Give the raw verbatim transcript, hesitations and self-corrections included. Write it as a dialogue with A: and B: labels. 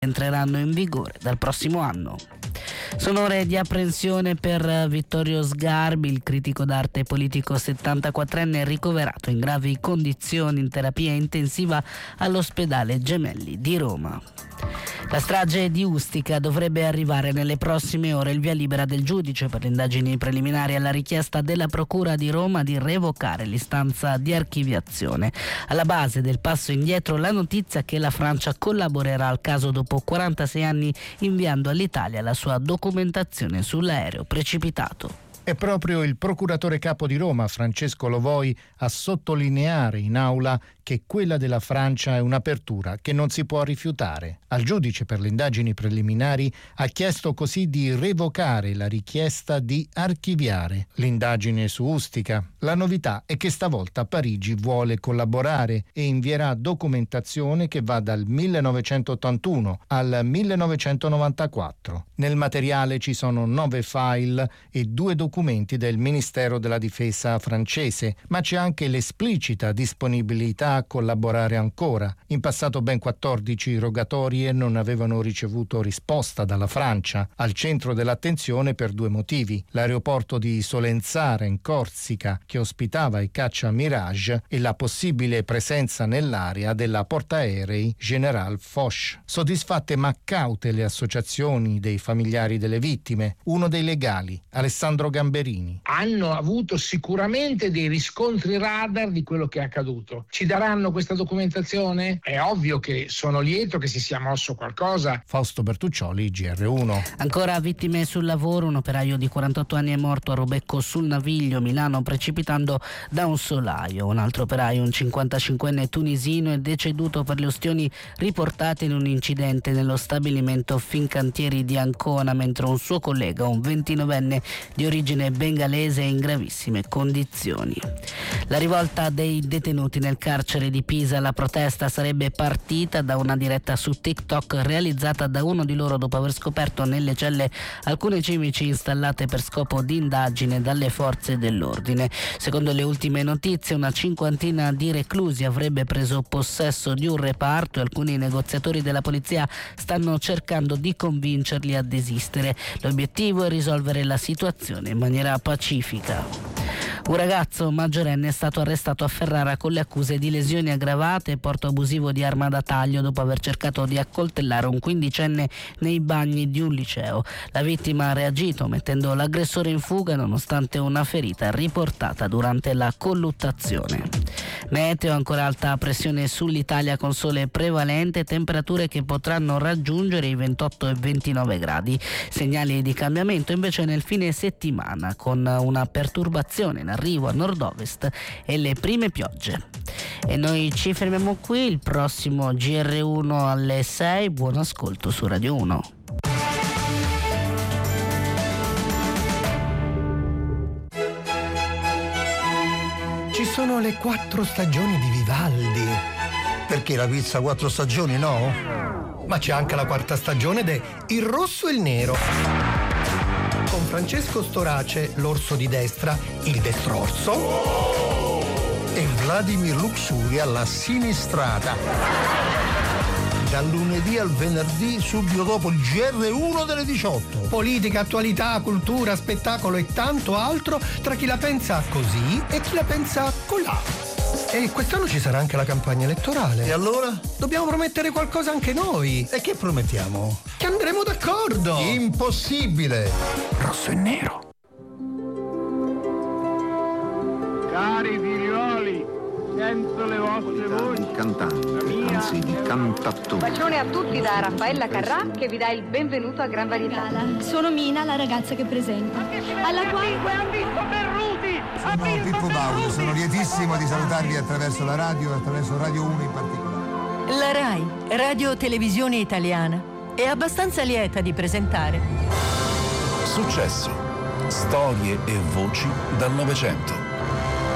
A: entreranno in vigore dal prossimo anno. Sono ore di apprensione per Vittorio Sgarbi, il critico d'arte politico settantaquattrenne ricoverato in gravi condizioni in terapia intensiva all'ospedale Gemelli di Roma. La strage di Ustica dovrebbe arrivare nelle prossime ore. Il via libera del giudice per le indagini preliminari alla richiesta della Procura di Roma di revocare l'istanza di archiviazione. Alla base del passo indietro la notizia che la Francia collaborerà al caso dopo quarantasei anni inviando all'Italia la sua documentazione sull'aereo precipitato.
B: È proprio il procuratore capo di Roma, Francesco Lovoi, a sottolineare in aula che quella della Francia è un'apertura che non si può rifiutare. Al giudice per le indagini preliminari ha chiesto così di revocare la richiesta di archiviare l'indagine su Ustica. La novità è che stavolta Parigi vuole collaborare e invierà documentazione che va dal millenovecentottantuno al millenovecentonovantaquattro. Nel materiale ci sono nove file e due documenti del Ministero della Difesa francese, ma c'è anche l'esplicita disponibilità a collaborare ancora. In passato ben quattordici rogatorie non avevano ricevuto risposta dalla Francia, al centro dell'attenzione per due motivi: l'aeroporto di Solenzara in Corsica, che ospitava i caccia Mirage, e la possibile presenza nell'area della portaerei General Foch. Soddisfatte ma caute le associazioni dei familiari delle vittime. Uno dei legali, Alessandro Gamberini.
C: Hanno avuto sicuramente dei riscontri radar di quello che è accaduto. Ci daranno questa documentazione? È ovvio che sono lieto che si sia mosso qualcosa.
B: Fausto Bertuccioli, G R uno.
A: Ancora vittime sul lavoro. Un operaio di quarantotto anni è morto a Robecco sul Naviglio, Milano, precipitando da un solaio. Un altro operaio, un cinquantacinquenne tunisino, è deceduto per le ustioni riportate in un incidente nello stabilimento Fincantieri di Ancona, mentre un suo collega, un ventinovenne di origine bengalese, è in gravissime condizioni. La rivolta dei detenuti nel carcere di Pisa. La protesta sarebbe partita da una diretta su TikTok realizzata da uno di loro dopo aver scoperto nelle celle alcune cimici installate per scopo di indagine dalle forze dell'ordine. Secondo le ultime notizie, una cinquantina di reclusi avrebbe preso possesso di un reparto e alcuni negoziatori della polizia stanno cercando di convincerli a desistere. L'obiettivo è risolvere la situazione in maniera pacifica. Un ragazzo maggiorenne è stato arrestato a Ferrara con le accuse di lesioni aggravate e porto abusivo di arma da taglio dopo aver cercato di accoltellare un quindicenne nei bagni di un liceo. La vittima ha reagito mettendo l'aggressore in fuga nonostante una ferita riportata durante la colluttazione. Meteo: ancora alta pressione sull'Italia con sole prevalente, temperature che potranno raggiungere i ventotto e ventinove gradi. Segnali di cambiamento invece nel fine settimana, con una perturbazione in arrivo a nord-ovest e le prime piogge. E noi ci fermiamo qui. Il prossimo G R uno alle sei. Buon ascolto su Radio uno.
D: Ci sono le quattro stagioni di Vivaldi.
E: Perché la pizza quattro stagioni, no?
D: Ma c'è anche la quarta stagione de Il Rosso e il Nero. Con Francesco Storace, l'orso di destra, il destrorso.
E: E Vladimir Luxuria, la sinistrata. Dal lunedì al venerdì, subito dopo il G R uno delle diciotto.
D: Politica, attualità, cultura, spettacolo e tanto altro tra chi la pensa così e chi la pensa colà. E quest'anno ci sarà anche la campagna elettorale.
E: E allora?
D: Dobbiamo promettere qualcosa anche noi.
E: E che promettiamo?
D: Che andremo d'accordo.
E: Impossibile.
D: Rosso e nero.
F: Cari figlioli, sento le vostre voci.
G: Di cantanti, anzi di cantatori.
H: Bacione a tutti da Raffaella Carrà, che vi dà il benvenuto a Gran Varietà.
I: Sono Mina, la ragazza che presenta. Alla quale
F: ha visto Berruti!
J: Sono Pippo Baudo, sono lietissimo di salutarvi attraverso la radio e attraverso Radio uno in particolare.
K: La RAI, Radio Televisione Italiana, è abbastanza lieta di presentare
L: Successo, storie e voci dal Novecento.